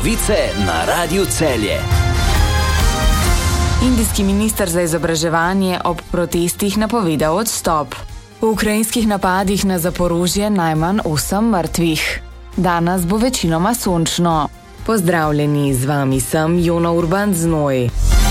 Novice na Radiu Celje. Indijski minister za izobraževanje ob protestih napovedal odstop. V ukrajinskih napadih na Zaporožje najmanj 8 mrtvih. Danes bo večinoma sončno. Pozdravljeni, z vami sem Jona Urban Znoj.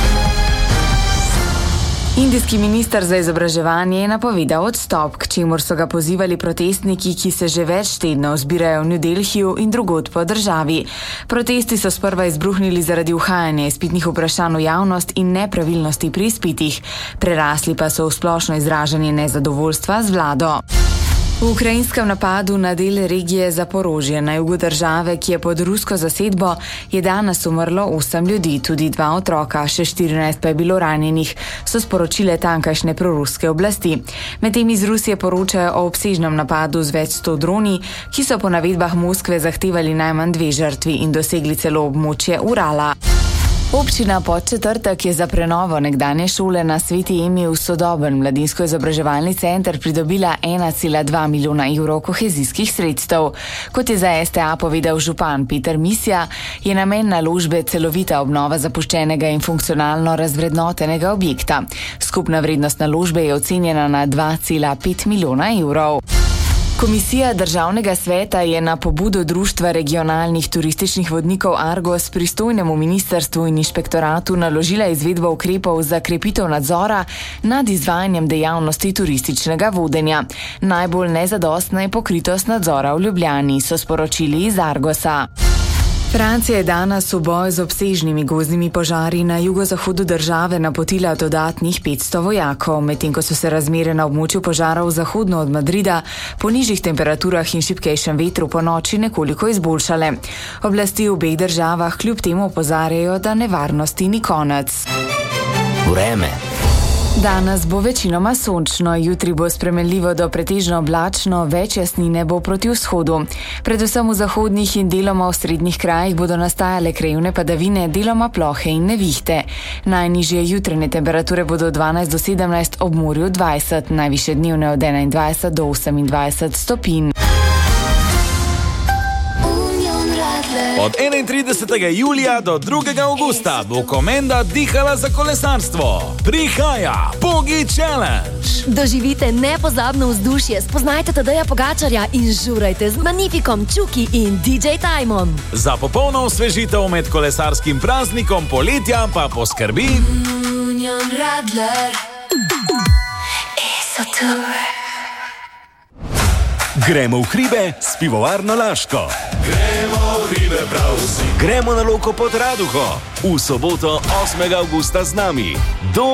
Indijski minister za izobraževanje je napovedal odstop, k čemur so ga pozivali protestniki, ki se že več tednov zbirajo v New Delhiju in drugod po državi. Protesti so sprva izbruhnili zaradi uhajanja izpitnih vprašanj v javnost in nepravilnosti pri izpitih, prerasli pa so v splošno izražanje nezadovoljstva z vlado. V ukrajinskem napadu na del regije Zaporožje na jugu države, ki je pod rusko zasedbo, je danes umrlo 8 ljudi, tudi 2 otroka, še 14 pa je bilo ranjenih, so sporočile tamkajšnje proruske oblasti. Medtem iz Rusije poročajo o obsežnem napadu z več 100 droni, ki so po navedbah Moskve zahtevali najmanj 2 žrtvi in dosegli celo območje Urala. Občina Podčetrtek je za prenovo nekdanje šole na Sveti Emi v sodoben mladinsko-izobraževalni center pridobila 1,2 milijona evrov kohezijskih sredstev. Kot je za STA povedal župan Peter Misja, je namen naložbe celovita obnova zapuščenega in funkcionalno razvrednotenega objekta. Skupna vrednost naložbe je ocenjena na 2,5 milijona evrov. Komisija Državnega sveta je na pobudo Društva regionalnih turističnih vodnikov Argos pristojnemu ministrstvu in inšpektoratu naložila izvedbo ukrepov za krepitev nadzora nad izvajanjem dejavnosti turističnega vodenja. Najbolj nezadostna je pokritost nadzora v Ljubljani, so sporočili iz Argosa. Francija je danes v boj z obsežnimi gozdnimi požari na jugozahodu države napotila dodatnih 500 vojakov, medtem ko so se razmere na območju požarov zahodno od Madrida po nižjih temperaturah in šibkejšem vetru po noči nekoliko izboljšale. Oblasti v obeh državah kljub temu opozarjajo, da nevarnosti ni konec. Vreme. Danes bo večinoma sončno, jutri bo spremenljivo do pretežno oblačno, več jasnine bo proti vzhodu. Predvsem v zahodnih in deloma v srednjih krajih bodo nastajale krajevne padavine, deloma plohe in nevihte. Najnižje jutranje temperature bodo 12 do 17, ob morju 20, najvišje dnevne od 21 do 28 stopinj. Od 31. julija do 2. augusta bo Komenda dihala za kolesarstvo. Prihaja Pogi Challenge. Doživite nepozabno vzdušje, spoznajte Tadeja Pogačarja in žurajte z Magnifikom, Čuki in DJ Timom. Za popolno osvežitev med kolesarskim praznikom poletja pa poskrbi Union Radler. Gremo v hribe s pivovarno Laško. Gremo v hribe prav vsi. Gremo na Loko pod Raduho. V soboto 8. augusta z nami.